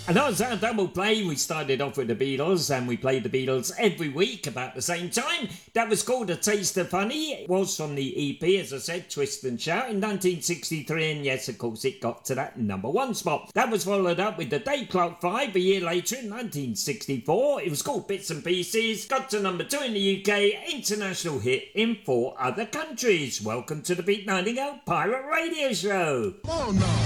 And that was our double play. We started off with the Beatles and we played the Beatles every week about the same time. That was called A Taste of Honey. It was from the EP, as I said, Twist and Shout in 1963. And yes, of course, it got to that number one spot. That was followed up with the Dave Clark 5 a year later in 1964. It was called Bits and Pieces. Got to number 2 in the UK. International hit in 4 other countries. Welcome to the Pete Nightingale Pirate Radio Show. Oh, no.